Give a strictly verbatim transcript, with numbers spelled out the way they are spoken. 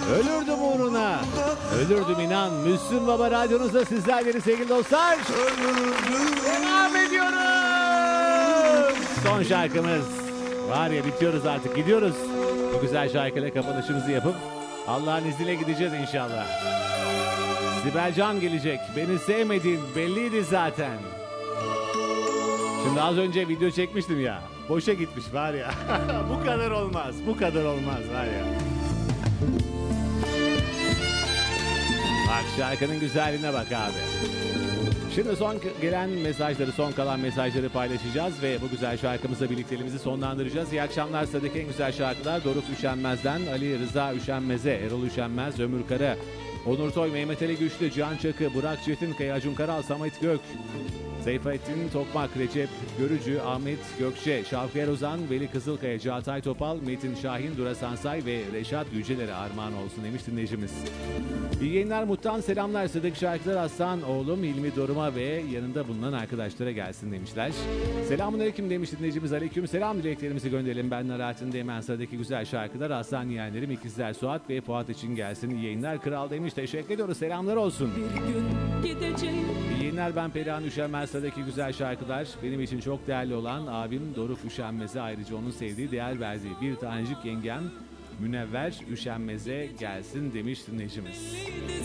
Ölürdüm uğruna. Ölürdüm inan. Müslüm Baba radyonuzda sizlerle sevgili dostlar. Devam ediyoruz. Son şarkımız. Var ya bitiyoruz artık, gidiyoruz. Bu güzel şarkıyla kapanışımızı yapıp Allah'ın izniyle gideceğiz inşallah. Sibel Can gelecek. Beni sevmediğin belliydi zaten. Şimdi az önce video çekmiştim ya. Boşa gitmiş var ya. Bu kadar olmaz. Bu kadar olmaz var ya. Bak şarkının güzelliğine bak abi. Şimdi son gelen mesajları, son kalan mesajları paylaşacağız ve bu güzel şarkımızla birlikteliğimizi sonlandıracağız. İyi akşamlar, sıradaki en güzel şarkılar Doruk Üşenmez'den Ali Rıza Üşenmez'e, Erol Üşenmez, Ömür Kara, Onur Toy, Mehmet Ali Güçlü, Cihan Çakı, Burak Çetinkaya, Acun Karal, Samet Gök, Seyfettin Tokmak, Recep Görücü, Ahmet Gökçe, Şavki Erozan, Veli Kızılkaya, Çağatay Topal, Metin Şahin, Dura Sansay ve Reşat Yüceler'e armağan olsun demiş dinleyicimiz. İyi yayınlar, muttan selamlar. Sıradaki şarkılar Aslan oğlum İlmi Doruma ve yanında bulunan arkadaşlara gelsin demişler. Selamun aleyküm demiş dinleyicimiz. Aleyküm selam, dileklerimizi gönderelim. Ben Narahat'ın hemen sıradaki güzel şarkılar Aslan yeğenlerim İkizler Suat ve Fuat için gelsin. İyi yayınlar kral demiş. Teşekkür ediyoruz. Selamlar olsun. Bir gün gideceğim. İyi yayınlar, ben Perihan Üşenmez. Sıradaki güzel şarkılar benim için çok değerli olan abim Doruk Üşenmez'e, ayrıca onun sevdiği, değer verdiği bir tanecik yengem Münevver Üşenmez'e gelsin demiş dinleyicimiz.